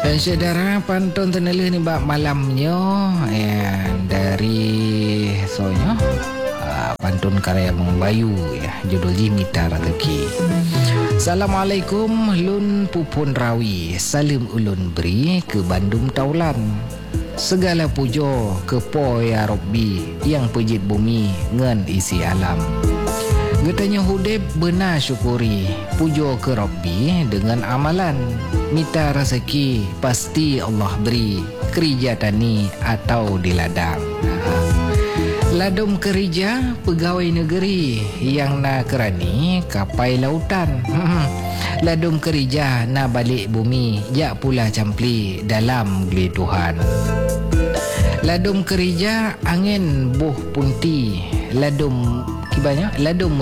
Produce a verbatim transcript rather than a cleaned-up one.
Dan saudara pantun teneleh ni bak malamnya ya, dari soalnya uh, pantun karya Bang Bayu ya, judul Mita Rezeki. Assalamualaikum lun pupun rawi, salim ulun beri ke Bandung Taulan. Segala pujo ke Po ya Rabbi yang pejit bumi ngan isi alam. Getanya hudib benar syukuri, pujo ke Rabbi dengan amalan. Mita rezeki pasti Allah beri, kerja tani atau di ladang. Ladum kerja pegawai negeri yang na kerani kapai lautan. Ladum kerja na balik bumi, jak pula campli dalam geli Tuhan. Ladum kerja angin buh punti, ladum kibanya ladum